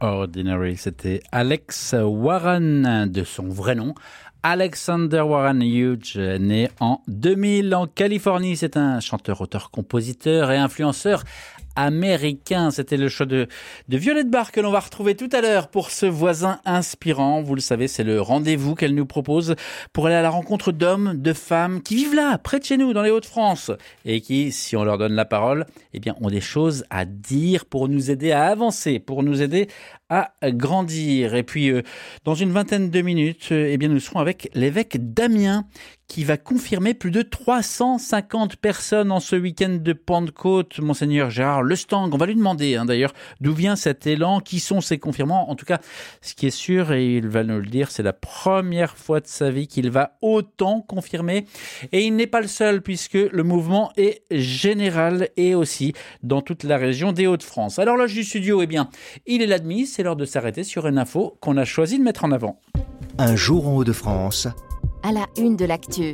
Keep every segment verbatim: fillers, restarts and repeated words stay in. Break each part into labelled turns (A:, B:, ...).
A: Ordinary, c'était Alex Warren, de son vrai nom. Alexander Warren Hughes, né en deux mille en Californie. C'est un chanteur, auteur, compositeur et influenceur américain. C'était le choix de, de Violette Barre que l'on va retrouver tout à l'heure pour ce voisin inspirant. Vous le savez, c'est le rendez-vous qu'elle nous propose pour aller à la rencontre d'hommes, de femmes qui vivent là, près de chez nous, dans les Hauts-de-France, et qui, si on leur donne la parole, eh bien, ont des choses à dire pour nous aider à avancer, pour nous aider à grandir. Et puis, euh, dans une vingtaine de minutes, euh, eh bien, nous serons avec l'évêque d'Amiens, qui va confirmer plus de trois cent cinquante personnes en ce week-end de Pentecôte. Monseigneur Gérard Lestang, on va lui demander hein, d'ailleurs d'où vient cet élan, qui sont ces confirmants. En tout cas, ce qui est sûr, et il va nous le dire, c'est la première fois de sa vie qu'il va autant confirmer. Et il n'est pas le seul, puisque le mouvement est général et aussi dans toute la région des Hauts-de-France. Alors l'âge du studio, eh bien, il est l'admis, c'est l'heure de s'arrêter sur une info qu'on a choisi de mettre en avant.
B: Un jour en Hauts-de-France.
C: À la une de l'actu.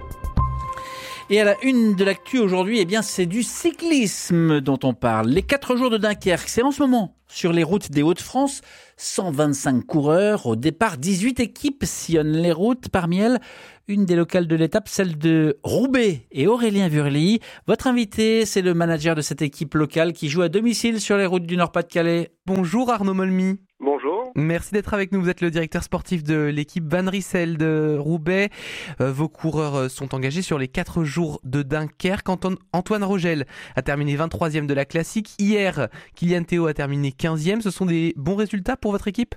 A: Et à la une de l'actu aujourd'hui, eh bien, c'est du cyclisme dont on parle. Les quatre jours de Dunkerque, c'est en ce moment sur les routes des Hauts-de-France. cent vingt-cinq coureurs. Au départ, dix-huit équipes sillonnent les routes. Parmi elles, une des locales de l'étape, celle de Roubaix et Aurélien Vurly. Votre invité, c'est le manager de cette équipe locale qui joue à domicile sur les routes du Nord-Pas-de-Calais.
D: Bonjour Arnaud Molmy.
E: Bonjour.
D: Merci d'être avec nous. Vous êtes le directeur sportif de l'équipe Van Rissel de Roubaix. Euh, vos coureurs sont engagés sur les quatre jours de Dunkerque. Antoine, Antoine Rogel a terminé vingt-troisième de la classique. Hier, Kylian Théo a terminé quinzième. Ce sont des bons résultats pour votre équipe ?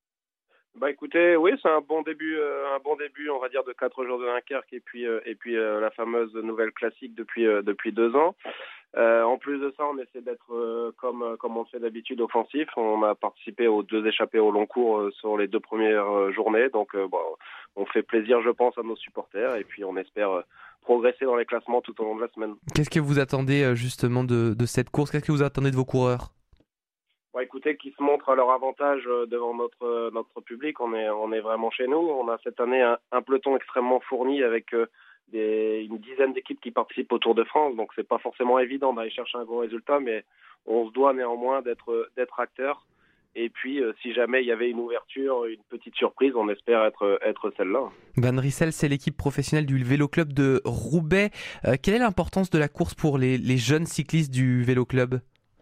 E: Bah écoutez, oui, c'est un bon début, euh, un bon début, on va dire, de quatre jours de Dunkerque et puis euh, et puis euh, la fameuse nouvelle classique depuis euh, depuis deux ans. Euh, en plus de ça, on essaie d'être euh, comme comme on le fait d'habitude offensif. On a participé aux deux échappées au long cours euh, sur les deux premières euh, journées, donc euh, bon, on fait plaisir, je pense, à nos supporters et puis on espère euh, progresser dans les classements tout au long de la semaine.
D: Qu'est-ce que vous attendez euh, justement de de cette course ? Qu'est-ce que vous attendez de vos coureurs ?
E: Bon, écoutez, qu'ils se montrent à leur avantage devant notre notre public. On est on est vraiment chez nous. On a cette année un, un peloton extrêmement fourni avec euh, des, une dizaine d'équipes qui participent au Tour de France. Donc c'est pas forcément évident d'aller chercher un gros résultat, mais on se doit néanmoins d'être d'être acteur. Et puis euh, si jamais il y avait une ouverture, une petite surprise, on espère être être celle-là.
D: Van Rissel, c'est l'équipe professionnelle du Vélo Club de Roubaix. Euh, quelle est l'importance de la course pour les les jeunes cyclistes du Vélo Club ?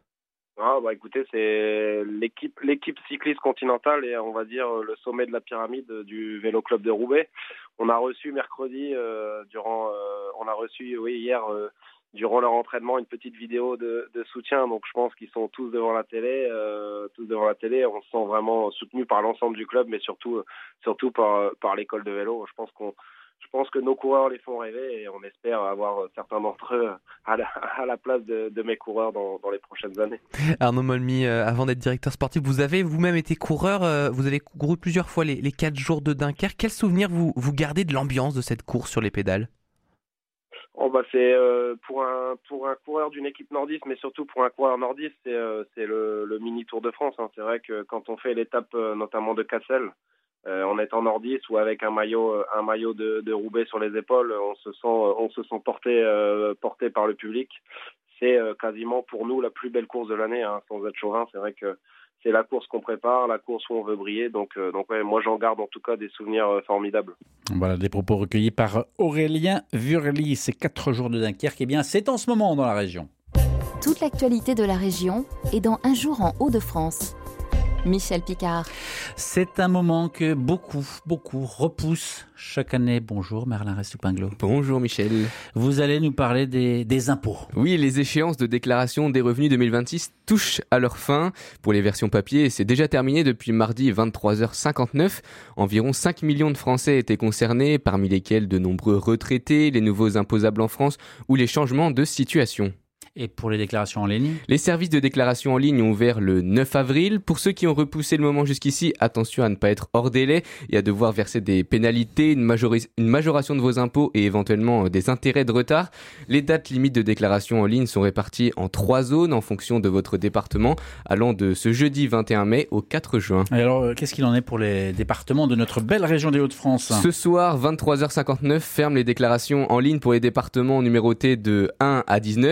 E: Ah bah écoutez, c'est l'équipe l'équipe cycliste continentale et on va dire le sommet de la pyramide du Vélo Club de Roubaix. On a reçu mercredi euh, durant euh, on a reçu oui hier euh, durant leur entraînement une petite vidéo de, de soutien, donc je pense qu'ils sont tous devant la télé euh, tous devant la télé, on se sent vraiment soutenu par l'ensemble du club, mais surtout surtout par par l'école de vélo. Je pense qu'on Je pense que nos coureurs les font rêver et on espère avoir certains d'entre eux à la, à la place de, de mes coureurs dans, dans les prochaines années.
D: Arnaud Molmy, euh, avant d'être directeur sportif, vous avez vous-même été coureur, euh, vous avez couru plusieurs fois les, les quatre jours de Dunkerque. Quel souvenir vous, vous gardez de l'ambiance de cette course sur les pédales ?
E: Oh bah c'est euh, pour un pour un coureur d'une équipe nordiste, mais surtout pour un coureur nordiste, c'est euh, c'est le, le mini Tour de France. Hein. C'est vrai que quand on fait l'étape euh, notamment de Cassel, Euh, en étant nordiste ou avec un maillot, un maillot de, de Roubaix sur les épaules, on se sent, on se sent porté, euh, porté par le public. C'est euh, quasiment pour nous la plus belle course de l'année, hein, sans être chauvin. C'est vrai que c'est la course qu'on prépare, la course où on veut briller. Donc, euh, donc ouais, moi j'en garde en tout cas des souvenirs euh, formidables.
A: Voilà des propos recueillis par Aurélien Vurly. Ces quatre jours de Dunkerque, eh bien, c'est en ce moment dans la région.
C: Toute l'actualité de la région est dans Un jour en Hauts-de-France. Michel Picard.
A: C'est un moment que beaucoup, beaucoup repoussent chaque année. Bonjour Merlin Restupinglo.
F: Bonjour Michel.
A: Vous allez nous parler des, des impôts.
F: Oui, les échéances de déclaration des revenus deux mille vingt-six touchent à leur fin. Pour les versions papier, c'est déjà terminé depuis mardi vingt-trois heures cinquante-neuf. Environ cinq millions de Français étaient concernés, parmi lesquels de nombreux retraités, les nouveaux imposables en France ou les changements de situation.
A: Et pour les déclarations en ligne ?
F: Les services de déclaration en ligne ont ouvert le neuf avril. Pour ceux qui ont repoussé le moment jusqu'ici, attention à ne pas être hors délai et à devoir verser des pénalités, une, majoris- une majoration de vos impôts et éventuellement des intérêts de retard. Les dates limites de déclaration en ligne sont réparties en trois zones en fonction de votre département, allant de ce jeudi vingt et un mai au quatre juin.
A: Et alors, qu'est-ce qu'il en est pour les départements de notre belle région des Hauts-de-France ?
F: Ce soir, vingt-trois heures cinquante-neuf, ferment les déclarations en ligne pour les départements numérotés de un à dix-neuf dans la région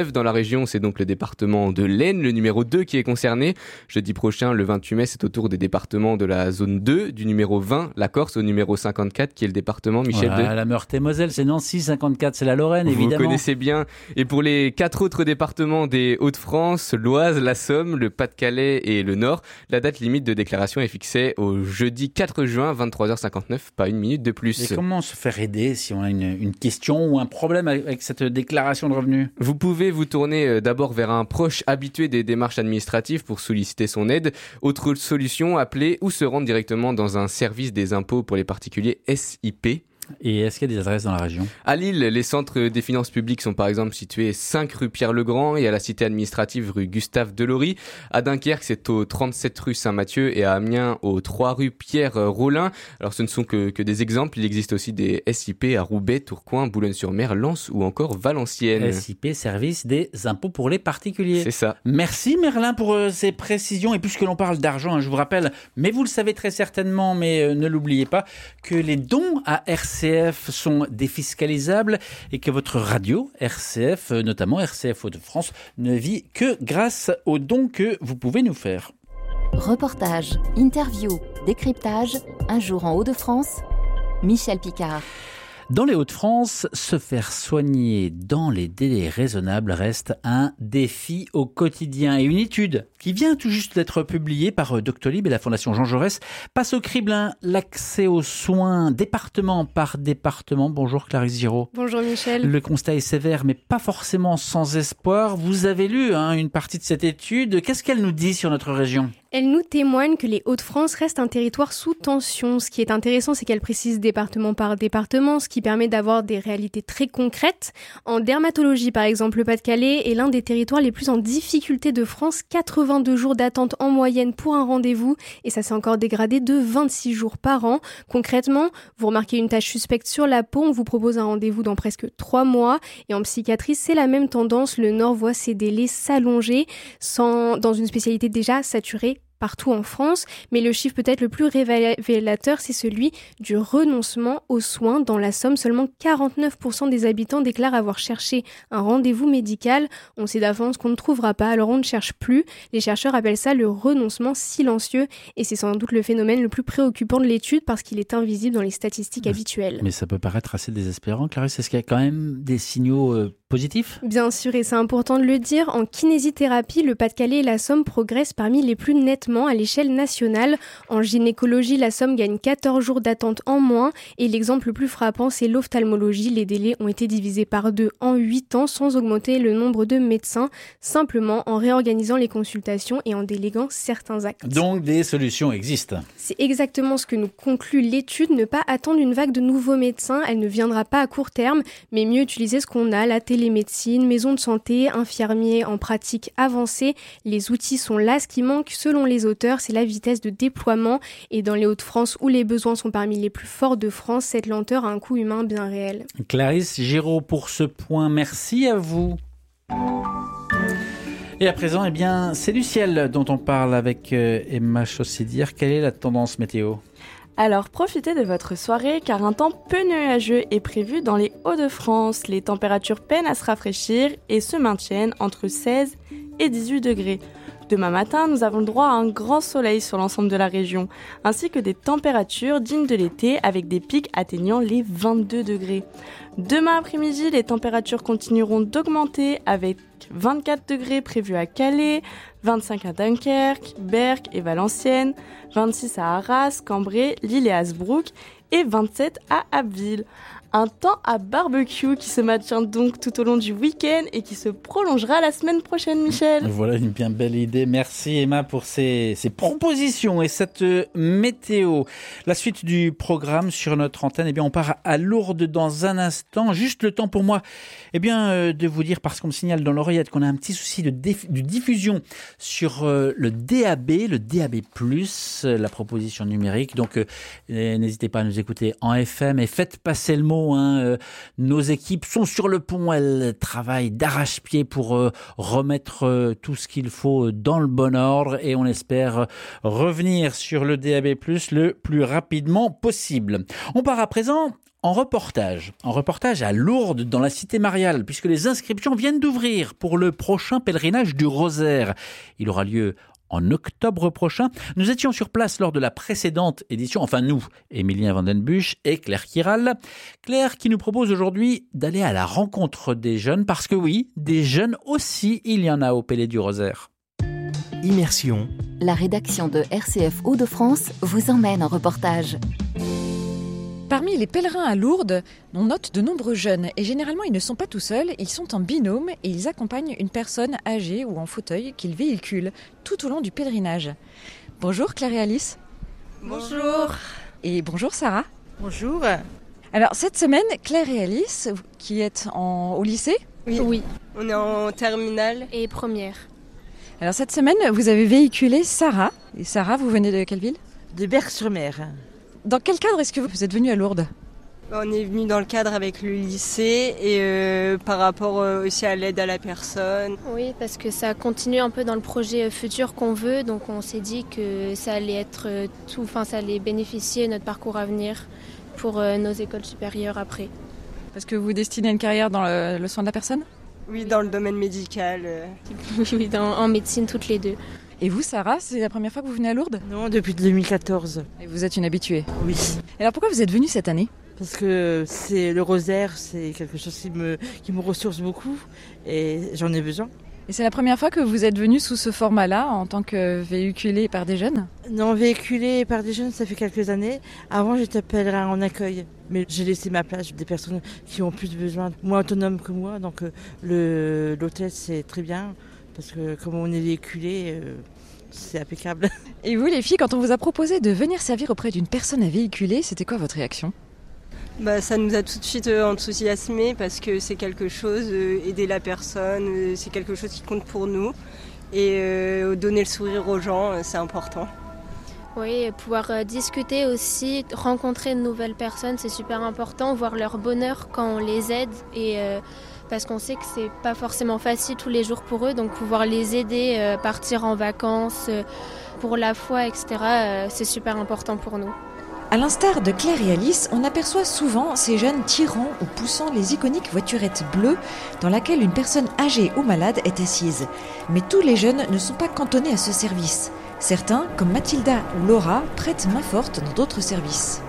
F: région, c'est donc le département de l'Aisne, le numéro deux qui est concerné. Jeudi prochain, le vingt-huit mai, c'est au tour des départements de la zone deux, du numéro vingt, la Corse, au numéro cinquante-quatre, qui est le département, Michel,
A: voilà,
F: de...
A: la Meurthe-et-Moselle, c'est Nancy, cinquante-quatre, c'est la Lorraine,
F: Vous
A: évidemment.
F: Vous connaissez bien. Et pour les quatre autres départements des Hauts-de-France, l'Oise, la Somme, le Pas-de-Calais et le Nord, la date limite de déclaration est fixée au jeudi quatre juin, vingt-trois heures cinquante-neuf, pas une minute de plus.
A: Et comment se faire aider si on a une, une question ou un problème avec, avec cette déclaration de revenus?
F: Vous pouvez vous tourner d'abord vers un proche habitué des démarches administratives pour solliciter son aide. Autre solution, appeler ou se rendre directement dans un service des impôts pour les particuliers S I P.
A: Et est-ce qu'il y a des adresses dans la région?
F: À Lille, les centres des finances publiques sont par exemple situés cinq rue Pierre-le-Grand et à la cité administrative rue Gustave Delory. À Dunkerque, c'est au trente-sept rue Saint-Mathieu et à Amiens, aux trois rue Pierre-Rollin. Alors ce ne sont que, que des exemples, il existe aussi des S I P à Roubaix, Tourcoing, Boulogne-sur-Mer, Lens ou encore Valenciennes.
A: S I P, service des impôts pour les particuliers.
F: C'est ça.
A: Merci Merlin pour euh, ces précisions. Et puisque l'on parle d'argent, hein, je vous rappelle, mais vous le savez très certainement, mais euh, ne l'oubliez pas, que les dons à R C F sont défiscalisables et que votre radio R C F, notamment R C F Hauts-de-France, ne vit que grâce aux dons que vous pouvez nous faire.
C: Reportage, interview, décryptage, un jour en Hauts-de-France, Michel Picard.
A: Dans les Hauts-de-France, se faire soigner dans les délais raisonnables reste un défi au quotidien. Et une étude qui vient tout juste d'être publiée par Doctolib et la Fondation Jean Jaurès passe au crible hein, l'accès aux soins département par département. Bonjour Clarisse Giraud.
G: Bonjour Michel.
A: Le constat est sévère mais pas forcément sans espoir. Vous avez lu hein, une partie de cette étude. Qu'est-ce qu'elle nous dit sur notre région ?
G: Elle nous témoigne que les Hauts-de-France restent un territoire sous tension. Ce qui est intéressant, c'est qu'elle précise département par département, ce qui permet d'avoir des réalités très concrètes. En dermatologie, par exemple, le Pas-de-Calais est l'un des territoires les plus en difficulté de France. quatre-vingt-deux jours d'attente en moyenne pour un rendez-vous, et ça s'est encore dégradé de vingt-six jours par an. Concrètement, vous remarquez une tache suspecte sur la peau, on vous propose un rendez-vous dans presque trois mois. Et en psychiatrie, c'est la même tendance. Le Nord voit ses délais s'allonger sans, dans une spécialité déjà saturée partout en France, mais le chiffre peut-être le plus révélateur, c'est celui du renoncement aux soins. Dans la Somme, seulement quarante-neuf pour cent des habitants déclarent avoir cherché un rendez-vous médical. On sait d'avance qu'on ne trouvera pas, alors on ne cherche plus. Les chercheurs appellent ça le renoncement silencieux, et c'est sans doute le phénomène le plus préoccupant de l'étude parce qu'il est invisible dans les statistiques
A: mais,
G: habituelles.
A: Mais ça peut paraître assez désespérant, Clarisse. Est-ce qu'il y a quand même des signaux euh, positifs ?
G: Bien sûr, et c'est important de le dire, en kinésithérapie, le Pas-de-Calais et la Somme progressent parmi les plus nettement à l'échelle nationale. En gynécologie, la Somme gagne quatorze jours d'attente en moins, et l'exemple le plus frappant, c'est l'ophtalmologie. Les délais ont été divisés par deux en huit ans sans augmenter le nombre de médecins, simplement en réorganisant les consultations et en déléguant certains actes.
A: Donc des solutions existent.
G: C'est exactement ce que nous conclut l'étude, ne pas attendre une vague de nouveaux médecins, elle ne viendra pas à court terme, mais mieux utiliser ce qu'on a, la télémédecine, maison de santé, infirmiers en pratique avancée. Les outils sont là, ce qui manque selon les auteurs, c'est la vitesse de déploiement, et dans les Hauts-de-France où les besoins sont parmi les plus forts de France, cette lenteur a un coût humain bien réel.
A: Clarisse Giraud pour ce point, merci à vous. Et à présent, eh bien, c'est du ciel dont on parle avec euh, Emma Chaussidière. Quelle est la tendance météo ?
H: Alors profitez de votre soirée car un temps peu nuageux est prévu dans les Hauts-de-France. Les températures peinent à se rafraîchir et se maintiennent entre seize et dix-huit degrés. Demain matin, nous avons le droit à un grand soleil sur l'ensemble de la région, ainsi que des températures dignes de l'été avec des pics atteignant les vingt-deux degrés. Demain après-midi, les températures continueront d'augmenter avec vingt-quatre degrés prévus à Calais, vingt-cinq à Dunkerque, Berck et Valenciennes, vingt-six à Arras, Cambrai, Lille et Hasbrook et vingt-sept à Abbeville. Un temps à barbecue qui se maintient donc tout au long du week-end et qui se prolongera la semaine prochaine, Michel.
A: Voilà une bien belle idée. Merci Emma pour ces, ces propositions et cette météo. La suite du programme sur notre antenne, eh bien, on part à Lourdes dans un instant. Juste le temps pour moi eh bien, euh, de vous dire, parce qu'on me signale dans l'oreillette qu'on a un petit souci de, déf- de diffusion sur euh, le D A B, le D A B plus, euh, la proposition numérique. Donc euh, n'hésitez pas à nous écouter en F M et faites passer le mot. Hein, euh, nos équipes sont sur le pont, elles travaillent d'arrache-pied pour euh, remettre euh, tout ce qu'il faut dans le bon ordre et on espère revenir sur le D A B plus, le plus rapidement possible. On part à présent En reportage, en reportage à Lourdes, dans la cité mariale, puisque les inscriptions viennent d'ouvrir pour le prochain pèlerinage du Rosaire. Il aura lieu en octobre prochain. Nous étions sur place lors de la précédente édition, enfin nous, Émilien Vandenbusch et Claire Kiral. Claire qui nous propose aujourd'hui d'aller à la rencontre des jeunes, parce que oui, des jeunes aussi, il y en a au Pélé du Rosaire.
B: Immersion.
C: La rédaction de R C F Hauts-de-France vous emmène en reportage.
I: Parmi les pèlerins à Lourdes, on note de nombreux jeunes et généralement ils ne sont pas tout seuls, ils sont en binôme et ils accompagnent une personne âgée ou en fauteuil qu'ils véhiculent tout au long du pèlerinage. Bonjour Claire et Alice.
J: Bonjour.
I: Et bonjour Sarah.
J: Bonjour.
I: Alors cette semaine, Claire et Alice, qui êtes en, au lycée ?
J: Oui. oui, on est en terminale
G: et première.
I: Alors cette semaine, vous avez véhiculé Sarah. Et Sarah, vous venez de quelle ville ?
J: De Berck-sur-Mer.
I: Dans quel cadre est-ce que vous êtes venu à Lourdes ?
J: On est venu dans le cadre avec le lycée et euh, par rapport euh, aussi à l'aide à la personne.
G: Oui, parce que ça continue un peu dans le projet futur qu'on veut, donc on s'est dit que ça allait être tout, enfin ça allait bénéficier de notre parcours à venir pour euh, nos écoles supérieures après.
I: Parce que vous destinez une carrière dans le, le soin de la personne ?
J: Oui, dans le domaine médical. Euh.
G: Oui, dans, en médecine toutes les deux.
I: Et vous, Sarah, c'est la première fois que vous venez à Lourdes ?
J: Non, depuis deux mille quatorze.
I: Et vous êtes une habituée ?
J: Oui.
I: Et alors pourquoi vous êtes venue cette année ?
J: Parce que c'est le rosaire, c'est quelque chose qui me, qui me ressource beaucoup et j'en ai besoin.
I: Et c'est la première fois que vous êtes venue sous ce format-là, en tant que véhiculée par des jeunes ?
J: Non, véhiculée par des jeunes, ça fait quelques années. Avant, j'étais pèlerin en accueil. Mais j'ai laissé ma place, des personnes qui ont plus besoin, moins autonomes que moi. Donc le, l'hôtel, c'est très bien. Parce que comme on est véhiculé, euh, c'est impeccable.
I: Et vous les filles, quand on vous a proposé de venir servir auprès d'une personne à véhiculer, c'était quoi votre réaction ?
J: Bah, ça nous a tout de suite euh, enthousiasmés parce que c'est quelque chose, euh, aider la personne, euh, c'est quelque chose qui compte pour nous. Et euh, donner le sourire aux gens, euh, c'est important.
G: Oui, pouvoir euh, discuter aussi, rencontrer de nouvelles personnes, c'est super important, voir leur bonheur quand on les aide et... Euh, parce qu'on sait que c'est pas forcément facile tous les jours pour eux, donc pouvoir les aider, euh, partir en vacances, euh, pour la foi, et cetera, euh, c'est super important pour nous.
I: À l'instar de Claire et Alice, on aperçoit souvent ces jeunes tirant ou poussant les iconiques voiturettes bleues dans laquelle une personne âgée ou malade est assise. Mais tous les jeunes ne sont pas cantonnés à ce service. Certains, comme Mathilda ou Laura, prêtent main forte dans d'autres services.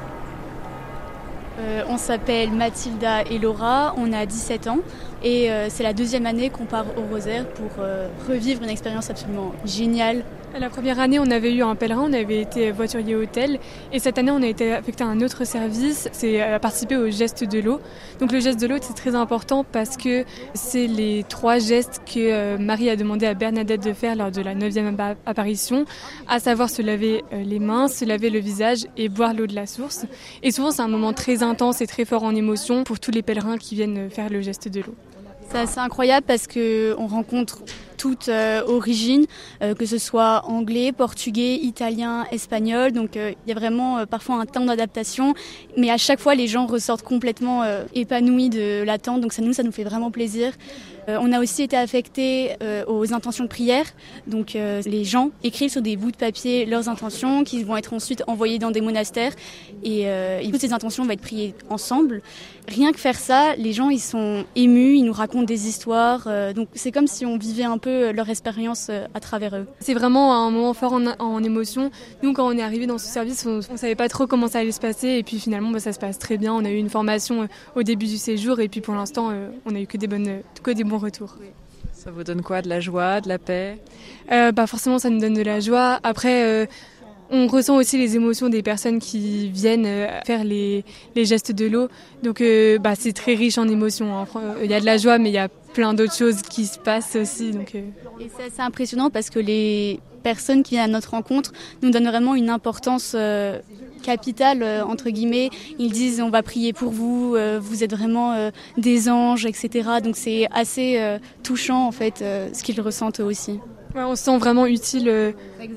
K: Euh, on s'appelle Mathilda et Laura, on a dix-sept ans et euh, c'est la deuxième année qu'on part au Rosaire pour euh, revivre une expérience absolument géniale.
L: La première année, on avait eu un pèlerin, on avait été voiturier hôtel et cette année, on a été affecté à un autre service, c'est à participer au geste de l'eau. Donc le geste de l'eau, c'est très important parce que c'est les trois gestes que euh, Marie a demandé à Bernadette de faire lors de la neuvième apparition, à savoir se laver euh, les mains, se laver le visage et boire l'eau de la source. Et souvent, c'est un moment très intense et très fort en émotion pour tous les pèlerins qui viennent faire le geste de l'eau.
K: C'est assez incroyable parce qu'on rencontre toute euh, origine, euh, que ce soit anglais, portugais, italien, espagnol. Donc il euh, y a vraiment euh, parfois un temps d'adaptation. Mais à chaque fois, les gens ressortent complètement euh, épanouis de l'attente. Donc ça nous, ça nous fait vraiment plaisir. Euh, on a aussi été affectés euh, aux intentions de prière. Donc euh, les gens écrivent sur des bouts de papier leurs intentions qui vont être ensuite envoyées dans des monastères. Et, euh, et toutes ces intentions vont être priées ensemble. Rien que faire ça, les gens ils sont émus, ils nous racontent des histoires. Euh, donc c'est comme si on vivait un peu leur expérience à travers eux.
L: C'est vraiment un moment fort en, en émotion. Nous, quand on est arrivé dans ce service, on ne savait pas trop comment ça allait se passer et puis finalement, bah, ça se passe très bien. On a eu une formation au début du séjour et puis pour l'instant, euh, on a eu que des, bonnes, que des bons retours.
I: Ça vous donne quoi ? De la joie, de la paix ?
L: euh, bah, Forcément, ça nous donne de la joie. Après... Euh, On ressent aussi les émotions des personnes qui viennent faire les, les gestes de l'eau. Donc euh, bah, c'est très riche en émotions. Hein. Il y a de la joie, mais il y a plein d'autres choses qui se passent aussi. Donc, euh...
K: Et c'est assez impressionnant parce que les personnes qui viennent à notre rencontre nous donnent vraiment une importance euh, capitale, euh, entre guillemets. Ils disent on va prier pour vous, euh, vous êtes vraiment euh, des anges, et cetera. Donc c'est assez euh, touchant en fait, euh, ce qu'ils ressentent eux aussi.
L: Ouais, on se sent vraiment utile euh,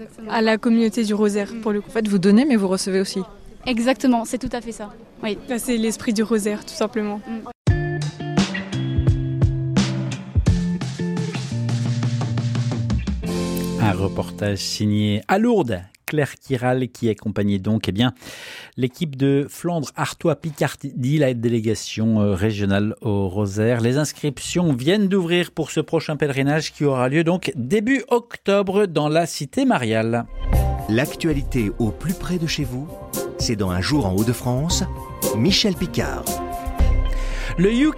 L: à la communauté du Rosaire, pour le coup.
I: En fait, vous donnez, mais vous recevez aussi.
K: Exactement, c'est tout à fait ça. Oui.
L: Là, c'est l'esprit du Rosaire, tout simplement. Mm.
A: Un reportage signé à Lourdes, Claire Kiral qui accompagnait donc eh bien, l'équipe de Flandre-Artois-Picardie, la délégation régionale au Rosaire. Les inscriptions viennent d'ouvrir pour ce prochain pèlerinage qui aura lieu donc début octobre dans la cité mariale.
B: L'actualité au plus près de chez vous, c'est dans Un jour en Hauts-de-France, Michel Picard.
A: Le U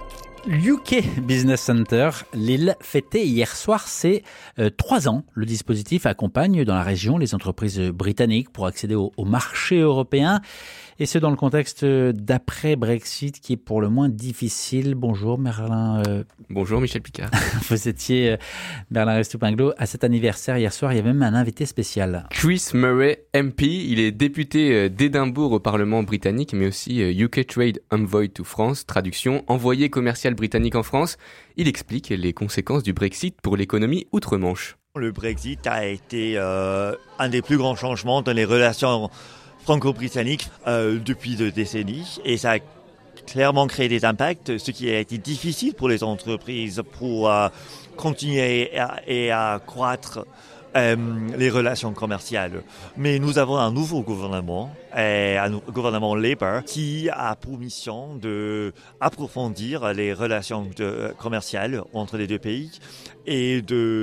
A: K Business Center Lille fêtait hier soir ses euh, trois ans. Le dispositif accompagne dans la région les entreprises britanniques pour accéder au, au marché européen. Et ce, dans le contexte d'après-Brexit qui est pour le moins difficile. Bonjour Merlin. Euh...
F: Bonjour Michel Picard.
A: Vous étiez, euh, Merlin Restoupinglo, à cet anniversaire hier soir. Il y avait même un invité spécial.
F: Chris Murray, M P. Il est député d'Édimbourg au Parlement britannique, mais aussi U K Trade Envoy to France, traduction, envoyé commercial britannique en France. Il explique les conséquences du Brexit pour l'économie outre-Manche.
M: Le Brexit a été euh, un des plus grands changements dans les relations franco-britanniques euh, depuis des décennies, et ça a clairement créé des impacts, ce qui a été difficile pour les entreprises pour euh, continuer et à, et à croître euh, les relations commerciales. Mais nous avons un nouveau gouvernement, et un gouvernement Labour, qui a pour mission d'approfondir les relations de, commerciales entre les deux pays et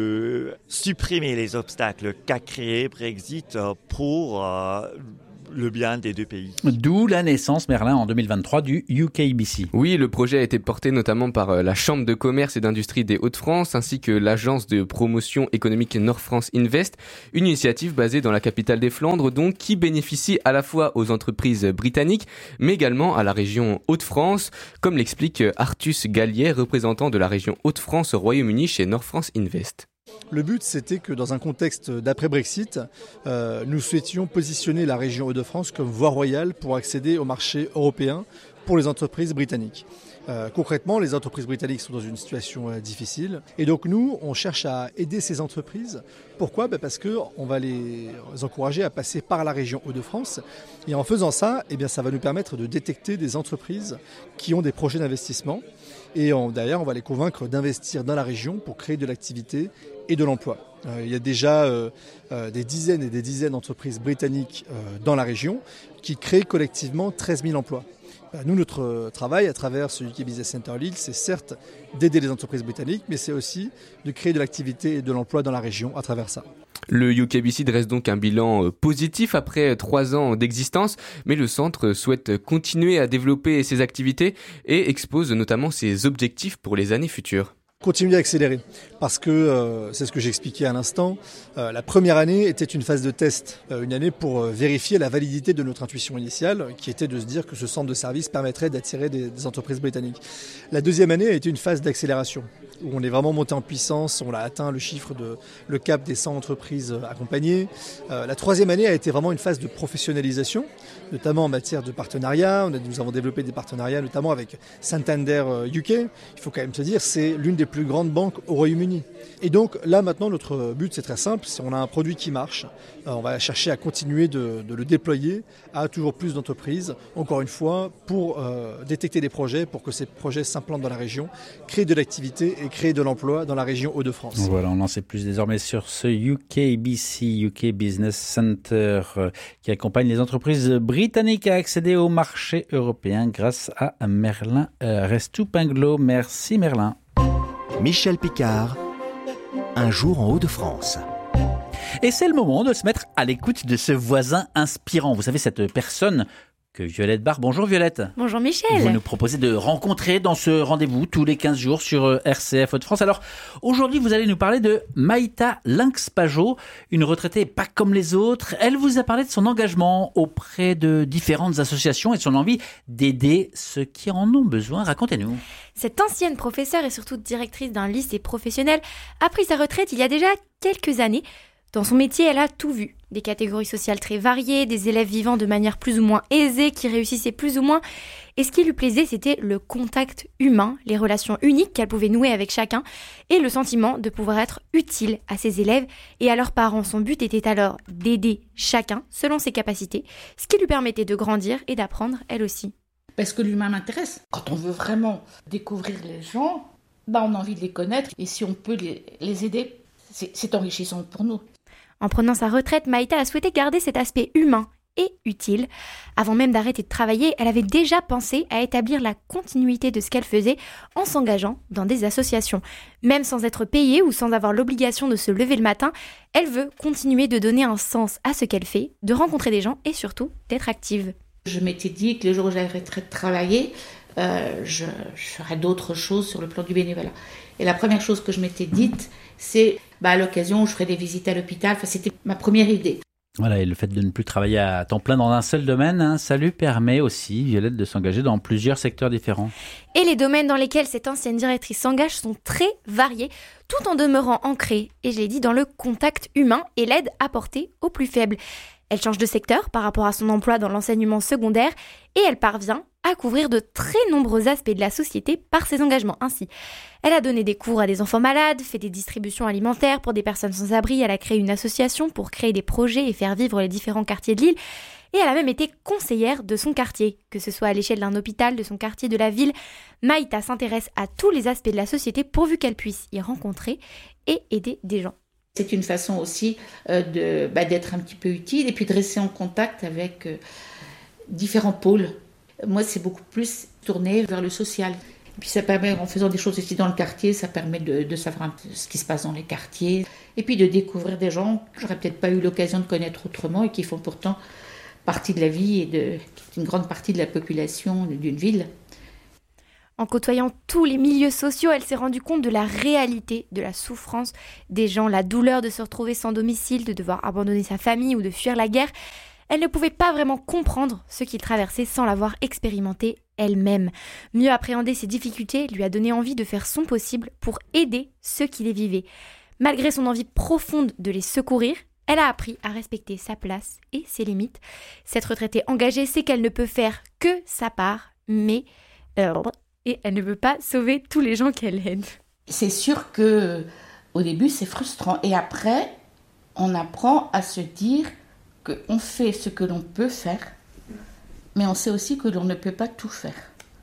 M: de supprimer les obstacles qu'a créé Brexit pour euh, le bien des deux pays.
A: D'où la naissance, Merlin, en deux mille vingt-trois, du U K B C.
F: Oui, le projet a été porté notamment par la Chambre de commerce et d'industrie des Hauts-de-France ainsi que l'agence de promotion économique Nord France Invest, une initiative basée dans la capitale des Flandres, donc qui bénéficie à la fois aux entreprises britanniques, mais également à la région Hauts-de-France, comme l'explique Artus Gallier, représentant de la région Hauts-de-France au Royaume-Uni chez Nord France Invest.
N: Le but, c'était que dans un contexte d'après-Brexit, euh, nous souhaitions positionner la région Hauts-de-France comme voie royale pour accéder au marché européen pour les entreprises britanniques. Euh, concrètement, les entreprises britanniques sont dans une situation euh, difficile. Et donc nous, on cherche à aider ces entreprises. Pourquoi ? Ben parce qu'on va les encourager à passer par la région Hauts-de-France. Et en faisant ça, eh bien, ça va nous permettre de détecter des entreprises qui ont des projets d'investissement. Et on, derrière, on va les convaincre d'investir dans la région pour créer de l'activité et de l'emploi. Euh, il y a déjà euh, euh, des dizaines et des dizaines d'entreprises britanniques euh, dans la région qui créent collectivement treize mille emplois. Nous, notre travail à travers ce U K Business Center Lille, c'est certes d'aider les entreprises britanniques, mais c'est aussi de créer de l'activité et de l'emploi dans la région à travers ça.
F: Le U K B C dresse donc un bilan positif après trois ans d'existence, mais le centre souhaite continuer à développer ses activités et expose notamment ses objectifs pour les années futures.
N: Continuer à accélérer, parce que euh, c'est ce que j'expliquais à l'instant, euh, la première année était une phase de test, euh, une année pour euh, vérifier la validité de notre intuition initiale, qui était de se dire que ce centre de service permettrait d'attirer des, des entreprises britanniques. La deuxième année a été une phase d'accélération, où on est vraiment monté en puissance, on a atteint le chiffre de le cap des cent entreprises accompagnées. Euh, la troisième année a été vraiment une phase de professionnalisation, notamment en matière de partenariat. On a, nous avons développé des partenariats, notamment avec Santander U K. Il faut quand même se dire, c'est l'une des plus grandes banques au Royaume-Uni. Et donc là maintenant notre but c'est très simple, si on a un produit qui marche, on va chercher à continuer de, de le déployer à toujours plus d'entreprises, encore une fois pour euh, détecter des projets, pour que ces projets s'implantent dans la région, créer de l'activité et créer de l'emploi dans la région Hauts-de-France.
A: Voilà, on en sait plus désormais sur ce U K B C, U K Business Center, euh, qui accompagne les entreprises britanniques à accéder au marché européen grâce à Merlin euh, Restoupinglo. Merci Merlin.
B: Michel Picard, Un jour en Hauts-de-France.
A: Et c'est le moment de se mettre à l'écoute de ce voisin inspirant. Vous savez, cette personne que Violette Barre. Bonjour Violette.
O: Bonjour Michel.
A: Vous nous proposez de rencontrer dans ce rendez-vous tous les quinze jours sur R C F Hauts-de-France. Alors aujourd'hui, vous allez nous parler de Maïta Lynx-Pajot, une retraitée pas comme les autres. Elle vous a parlé de son engagement auprès de différentes associations et de son envie d'aider ceux qui en ont besoin. Racontez-nous.
O: Cette ancienne professeure et surtout directrice d'un lycée professionnel a pris sa retraite il y a déjà quelques années. Dans son métier, elle a tout vu. Des catégories sociales très variées, des élèves vivant de manière plus ou moins aisée, qui réussissaient plus ou moins. Et ce qui lui plaisait, c'était le contact humain, les relations uniques qu'elle pouvait nouer avec chacun, et le sentiment de pouvoir être utile à ses élèves et à leurs parents. Son but était alors d'aider chacun selon ses capacités, ce qui lui permettait de grandir et d'apprendre elle aussi.
P: Parce que l'humain m'intéresse. Quand on veut vraiment découvrir les gens, bah on a envie de les connaître, et si on peut les, les aider, c'est, c'est enrichissant pour nous.
O: En prenant sa retraite, Maïta a souhaité garder cet aspect humain et utile. Avant même d'arrêter de travailler, elle avait déjà pensé à établir la continuité de ce qu'elle faisait en s'engageant dans des associations. Même sans être payée ou sans avoir l'obligation de se lever le matin, elle veut continuer de donner un sens à ce qu'elle fait, de rencontrer des gens et surtout d'être active.
P: Je m'étais dit que le jour où j'arrêterais de travailler, euh, je, je ferais d'autres choses sur le plan du bénévolat. Et la première chose que je m'étais dite, c'est bah, à l'occasion où je ferais des visites à l'hôpital. Enfin, c'était ma première idée.
A: Voilà, et le fait de ne plus travailler à temps plein dans un seul domaine, hein, ça lui permet aussi, Violette, de s'engager dans plusieurs secteurs différents.
O: Et les domaines dans lesquels cette ancienne directrice s'engage sont très variés, tout en demeurant ancrés, et je l'ai dit, dans le contact humain et l'aide apportée aux plus faibles. Elle change de secteur par rapport à son emploi dans l'enseignement secondaire et elle parvient à couvrir de très nombreux aspects de la société par ses engagements. Ainsi, elle a donné des cours à des enfants malades, fait des distributions alimentaires pour des personnes sans abri, elle a créé une association pour créer des projets et faire vivre les différents quartiers de l'île. Et elle a même été conseillère de son quartier, que ce soit à l'échelle d'un hôpital, de son quartier, de la ville. Maïta s'intéresse à tous les aspects de la société pourvu qu'elle puisse y rencontrer et aider des gens.
P: C'est une façon aussi euh, de, bah, d'être un petit peu utile et puis de rester en contact avec euh, différents pôles. Moi, c'est beaucoup plus tourné vers le social. Et puis ça permet, en faisant des choses ici dans le quartier, ça permet de, de savoir un peu ce qui se passe dans les quartiers et puis de découvrir des gens que j'aurais peut-être pas eu l'occasion de connaître autrement et qui font pourtant partie de la vie et de, qui est une grande partie de la population d'une ville.
O: En côtoyant tous les milieux sociaux, elle s'est rendue compte de la réalité de la souffrance des gens, la douleur de se retrouver sans domicile, de devoir abandonner sa famille ou de fuir la guerre. Elle ne pouvait pas vraiment comprendre ce qu'ils traversaient sans l'avoir expérimenté elle-même. Mieux appréhender ces difficultés lui a donné envie de faire son possible pour aider ceux qui les vivaient. Malgré son envie profonde de les secourir, elle a appris à respecter sa place et ses limites. Cette retraitée engagée sait qu'elle ne peut faire que sa part, mais... Euh, et elle ne veut pas sauver tous les gens qu'elle aide.
P: C'est sûr que au début, c'est frustrant. Et après, on apprend à se dire qu'on fait ce que l'on peut faire, mais on sait aussi que l'on ne peut pas tout faire.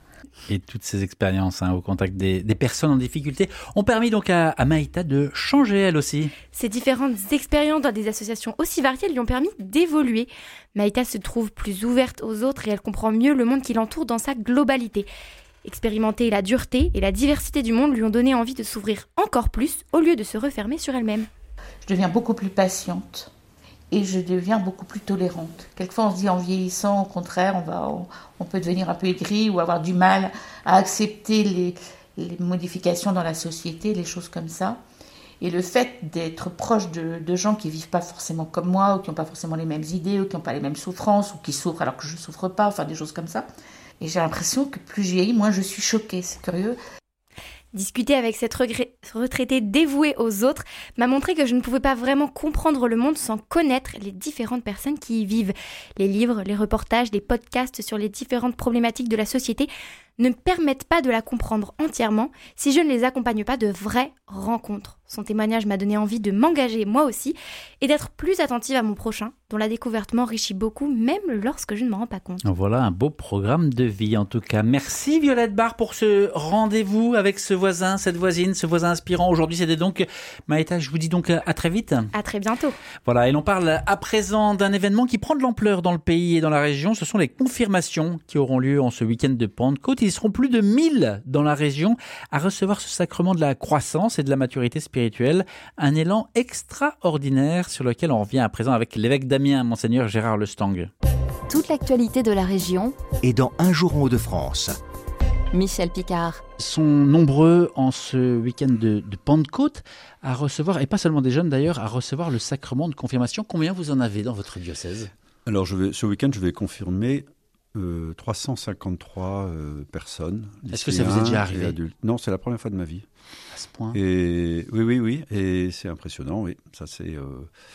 A: Et toutes ces expériences hein, au contact des, des personnes en difficulté ont permis donc à, à Maïta de changer elle aussi.
O: Ces différentes expériences dans des associations aussi variées lui ont permis d'évoluer. Maïta se trouve plus ouverte aux autres et elle comprend mieux le monde qui l'entoure dans sa globalité. Expérimenter la dureté et la diversité du monde lui ont donné envie de s'ouvrir encore plus au lieu de se refermer sur elle-même.
P: Je deviens beaucoup plus patiente et je deviens beaucoup plus tolérante. Quelquefois on se dit en vieillissant, au contraire, on, va, on, on peut devenir un peu aigri ou avoir du mal à accepter les, les modifications dans la société, les choses comme ça. Et le fait d'être proche de, de gens qui ne vivent pas forcément comme moi ou qui n'ont pas forcément les mêmes idées ou qui n'ont pas les mêmes souffrances ou qui souffrent alors que je ne souffre pas, enfin des choses comme ça. Et j'ai l'impression que plus je vieillis, moins je suis choquée, c'est curieux.
O: Discuter avec cette regret- retraitée dévouée aux autres m'a montré que je ne pouvais pas vraiment comprendre le monde sans connaître les différentes personnes qui y vivent. Les livres, les reportages, les podcasts sur les différentes problématiques de la société ne me permettent pas de la comprendre entièrement si je ne les accompagne pas de vraies rencontres. Son témoignage m'a donné envie de m'engager moi aussi et d'être plus attentive à mon prochain, dont la découverte m'enrichit beaucoup, même lorsque je ne m'en rends pas compte.
A: Voilà un beau programme de vie en tout cas. Merci Violette Barre pour ce rendez-vous avec ce voisin, cette voisine, ce voisin inspirant. Aujourd'hui c'était donc Maïta, je vous dis donc à très vite.
O: À très bientôt.
A: Voilà, et l'on parle à présent d'un événement qui prend de l'ampleur dans le pays et dans la région. Ce sont les confirmations qui auront lieu en ce week-end de Pentecôte. Ils seront plus de mille dans la région à recevoir ce sacrement de la croissance et de la maturité spirituelle. Un élan extraordinaire sur lequel on revient à présent avec l'évêque d'Amiens, Monseigneur Gérard Lestang.
C: Toute l'actualité de la région
B: Et dans Un jour en Hauts-de-France.
C: Michel Picard.
A: Sont nombreux en ce week-end de, de Pentecôte à recevoir, et pas seulement des jeunes d'ailleurs, à recevoir le sacrement de confirmation. Combien vous en avez dans votre diocèse ?
Q: Alors je vais, ce week-end, je vais confirmer euh, trois cent cinquante-trois euh, personnes.
A: Est-ce que ça vous est déjà arrivé ?
Q: Non, c'est la première fois de ma vie.
A: À ce point ?
Q: Et oui, oui, oui. Et c'est impressionnant, oui. Ça, c'est euh,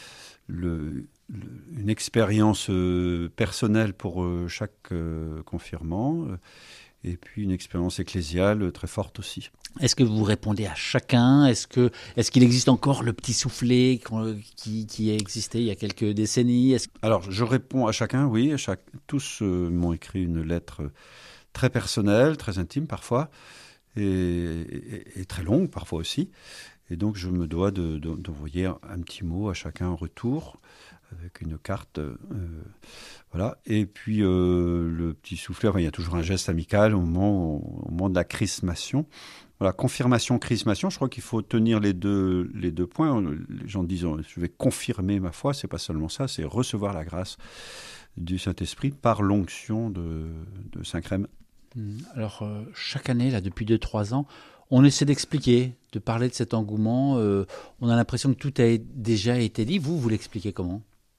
Q: le, le, une expérience euh, personnelle pour euh, chaque euh, confirmant. Euh, et puis une expérience ecclésiale très forte aussi.
A: Est-ce que vous répondez à chacun ? Est-ce que, est-ce qu'il existe encore le petit soufflet qui, qui a existé il y a quelques décennies ? Est-ce...
Q: Alors, je réponds à chacun, oui. À chaque... Tous euh, m'ont écrit une lettre très personnelle, très intime parfois, et, et, et très longue parfois aussi. Et donc, je me dois de, de, d'envoyer un petit mot à chacun en retour, avec une carte. Euh, voilà. Et puis, euh, le petit soufflet, enfin, il y a toujours un geste amical au moment, au moment de la chrismation. Voilà, confirmation, chrismation, je crois qu'il faut tenir les deux, les deux points. Les gens disent, je vais confirmer ma foi, c'est pas seulement ça, c'est recevoir la grâce du Saint-Esprit par l'onction de, de Saint-Crème.
A: Alors, euh, chaque année, là, depuis deux trois ans, on essaie d'expliquer, de parler de cet engouement. Euh, on a l'impression que tout a déjà été dit. Vous, vous l'expliquez comment ?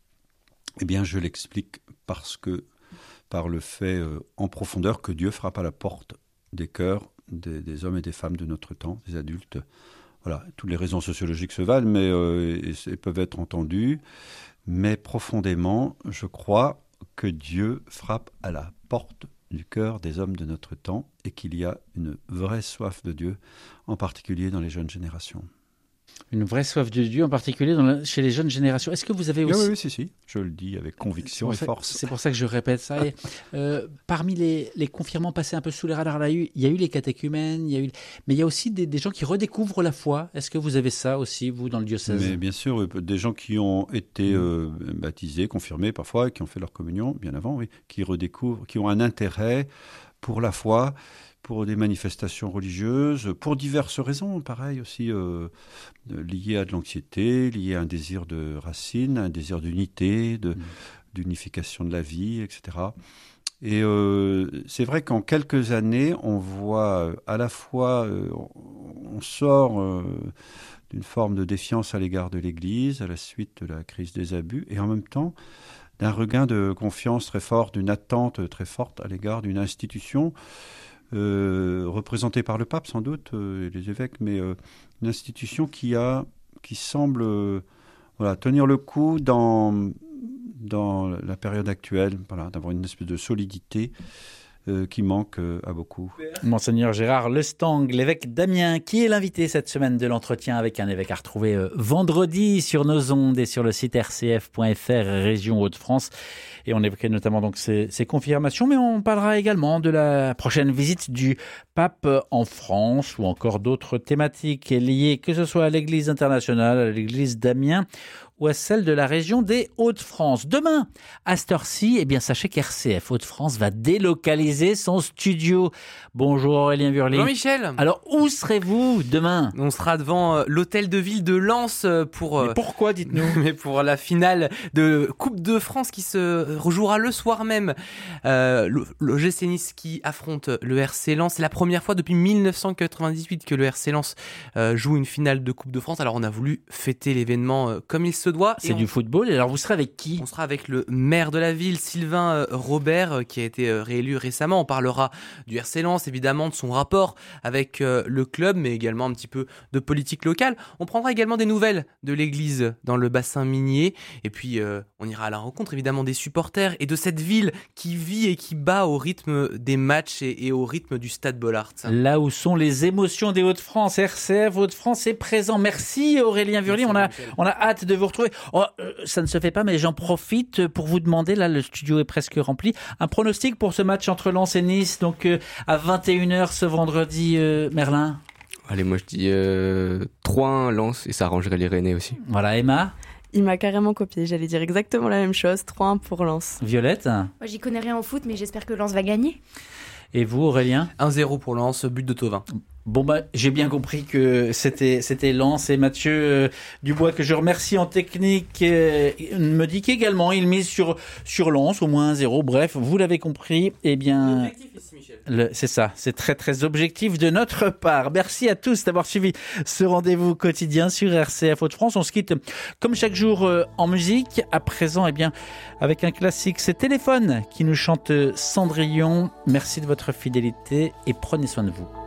Q: Eh bien, je l'explique parce que, par le fait euh, en profondeur que Dieu frappe à la porte des cœurs des, des hommes et des femmes de notre temps, des adultes. Voilà, toutes les raisons sociologiques se valent, mais euh, et, et peuvent être entendues. Mais profondément, je crois que Dieu frappe à la porte du cœur des hommes de notre temps et qu'il y a une vraie soif de Dieu, en particulier dans les jeunes générations.
A: Une vraie soif de Dieu, en particulier dans la, chez les jeunes générations. Est-ce que vous avez aussi...
Q: Oui, oui, si, si. Je le dis avec conviction et
A: ça,
Q: force.
A: C'est pour ça que je répète ça. Et, euh, parmi les, les confirmants passés un peu sous les radars, là, il y a eu les catéchumènes, il y a eu... mais il y a aussi des, des gens qui redécouvrent la foi. Est-ce que vous avez ça aussi, vous, dans le diocèse ?
Q: Mais bien sûr, des gens qui ont été euh, baptisés, confirmés parfois, qui ont fait leur communion bien avant, oui, qui redécouvrent, qui ont un intérêt pour la foi, pour des manifestations religieuses, pour diverses raisons, pareil aussi, euh, liées à de l'anxiété, liées à un désir de racine, un désir d'unité, de, mmh. d'unification de la vie, et cetera. Et euh, c'est vrai qu'en quelques années, on voit à la fois, euh, on sort euh, d'une forme de défiance à l'égard de l'Église, à la suite de la crise des abus, et en même temps, d'un regain de confiance très fort, d'une attente très forte à l'égard d'une institution Euh, représentée par le pape sans doute, euh, et les évêques, mais euh, une institution qui a, qui semble euh, voilà, tenir le coup dans, dans la période actuelle, voilà, d'avoir une espèce de solidité euh, qui manque euh, à beaucoup.
A: Monseigneur Gérard Lestang, l'évêque d'Amiens, qui est l'invité cette semaine de l'entretien avec un évêque à retrouver euh, vendredi sur nos ondes et sur le site r c f point f r, région Hauts-de-France. Et on évoquait notamment donc ces, ces confirmations, mais on parlera également de la prochaine visite du pape en France ou encore d'autres thématiques liées, que ce soit à l'Église internationale, à l'Église d'Amiens ou à celle de la région des Hauts-de-France. Demain, à cette heure-ci, eh bien, sachez qu'R C F Hauts-de-France va délocaliser son studio. Bonjour Aurélien Burly.
D: Bonjour Michel.
A: Alors, où serez-vous demain ?
D: On sera devant l'hôtel de ville de Lens pour...
A: Mais pourquoi, dites-nous ?
D: Mais pour la finale de Coupe de France qui se rejouera le soir même. Euh, l'O G C Nice qui affronte le R C Lens. C'est la première fois depuis mille neuf cent quatre-vingt-dix-huit que le R C Lens euh, joue une finale de Coupe de France. Alors, on a voulu fêter l'événement euh, comme il se doit.
A: C'est du
D: on...
A: football. Et alors, vous serez avec qui ?
D: On sera avec le maire de la ville, Sylvain Robert, qui a été réélu récemment. On parlera du R C Lens, évidemment, de son rapport avec le club, mais également un petit peu de politique locale. On prendra également des nouvelles de l'église dans le bassin minier. Et puis, euh, on ira à la rencontre, évidemment, des supporters et de cette ville qui vit et qui bat au rythme des matchs et, et au rythme du Stade Bollaert.
A: Là où sont les émotions des Hauts-de-France, R C F Hauts-de-France est présent. Merci Aurélien Burly. On a, on a hâte de vous retrouver. Oh, euh, ça ne se fait pas, mais j'en profite pour vous demander, là, le studio est presque rempli, un pronostic pour ce match entre Lens et Nice, donc euh, à vingt et une heures ce vendredi, euh, Merlin.
F: Allez, moi je dis euh, trois un Lens, et ça arrangerait les Rennais aussi.
A: Voilà, Emma.
H: Il m'a carrément copié, j'allais dire exactement la même chose, trois un pour Lens.
A: Violette.
O: Moi j'y connais rien au foot, mais j'espère que Lens va gagner.
A: Et vous, Aurélien ?
D: un zéro pour Lens, but de Thauvin.
A: Bon bah j'ai bien compris que c'était c'était Lens, et Mathieu euh, Dubois, que je remercie en technique, euh, me dit qu'également il mise sur sur Lens au moins un zéro. Bref, vous l'avez compris. Eh bien,
D: objectif ici, Michel.
A: Le, c'est ça, c'est très très objectif de notre part. Merci à tous d'avoir suivi ce rendez-vous quotidien sur R C F Hauts-de-France. On se quitte comme chaque jour euh, en musique. À présent, eh bien avec un classique, c'est Téléphone qui nous chante Cendrillon. Merci de votre fidélité et prenez soin de vous.